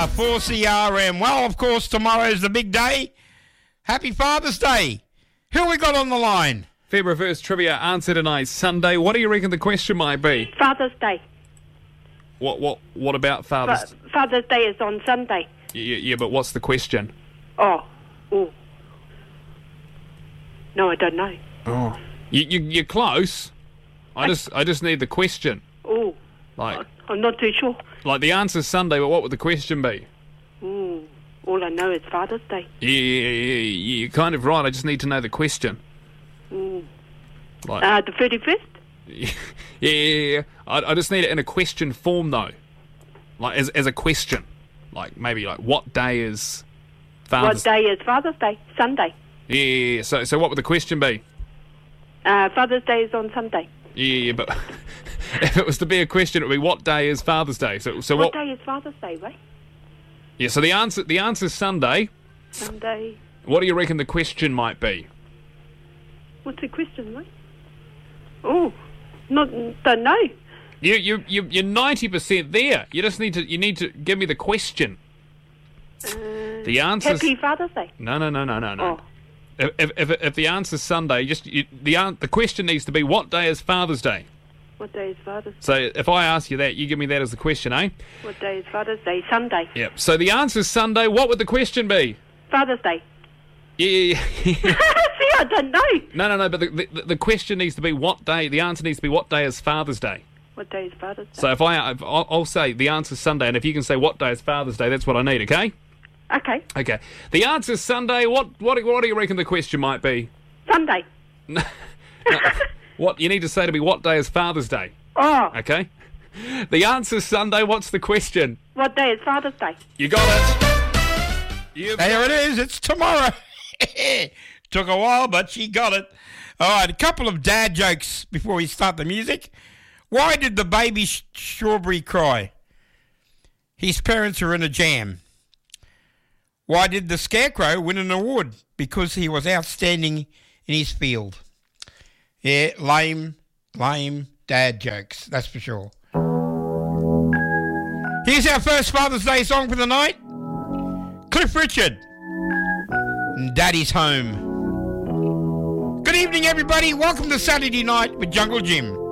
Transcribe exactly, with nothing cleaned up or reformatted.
uh, four C R M. Well, of course, tomorrow's the big day. Happy Father's Day. Who we got on the line? Feb Reverse Trivia answer tonight, Sunday. What do you reckon the question might be? Father's Day. What what what about Father's Fa- Father's Day is on Sunday. Yeah, yeah, but what's the question? Oh. Oh. No, I don't know. Oh. You, you, you're close. I, I just I just need the question. Oh. Like, I'm not too sure. like the answer's Sunday, but what would the question be? Mm. All I know is Father's Day. Yeah, yeah, yeah, yeah, you're kind of right. I just need to know the question. Mm. Like, Uh, the thirty-first? yeah, yeah, yeah. I, I just need it in a question form, though. Like, as as a question. Like, maybe, like, what day is Father's What day is Father's Day? Sunday. Yeah, yeah, yeah. So, so what would the question be? Uh, Father's Day is on Sunday. Yeah, yeah, but if it was to be a question, it would be what day is Father's Day? So, so What what? day is Father's Day, right? Yeah, so the answer the answer's Sunday. Sunday. What do you reckon the question might be? What's the question, right? Oh, not don't know. You you you you're ninety percent there. You just need to you need to give me the question. Uh, The answer's Happy Father's Day. no no no no no no. Oh. If, if if if the answer's Sunday, just you, the an- the question needs to be what day is Father's Day. What day is Father's Day? So if I ask you that, you give me that as the question, eh? What day is Father's Day? Sunday. Yep. So the answer's Sunday. What would the question be? Father's Day. Yeah, yeah, yeah. See, I don't know. No, no, no. But the, the the question needs to be what day. The answer needs to be what day is Father's Day. What day is Father's Day? So if I, if I'll, I'll say the answer's Sunday, and if you can say what day is Father's Day, that's what I need. Okay. Okay. Okay. The answer's Sunday. What what what do you reckon the question might be? Sunday. No, what you need to say to me? What day is Father's Day? Oh. Okay. The answer's Sunday. What's the question? What day is Father's Day? You got it. You There it is. It's tomorrow. Took a while, but she got it. All right, a couple of dad jokes before we start the music. Why did the baby sh- strawberry cry? His parents were in a jam. Why did the scarecrow win an award? Because he was outstanding in his field. Yeah, lame, lame dad jokes, that's for sure. Here's our first Father's Day song for the night. Cliff Richard. Daddy's Home. Good evening, everybody. Welcome to Saturday Night with Jungle Jim.